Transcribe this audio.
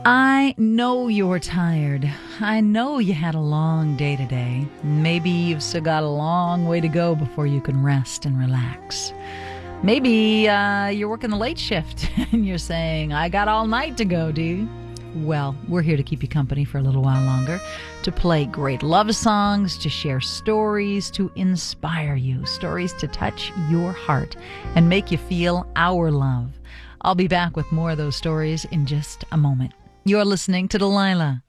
I know you're tired. I know you had a long day today. Maybe you've still got a long way to go before you can rest and relax. Maybe you're working the late shift and you're saying, I got all night to go, dude. Well, we're here to keep you company for a little while longer, to play great love songs, to share stories, to inspire you, stories to touch your heart and make you feel our love. I'll be back with more of those stories in just a moment. You're listening to Delilah.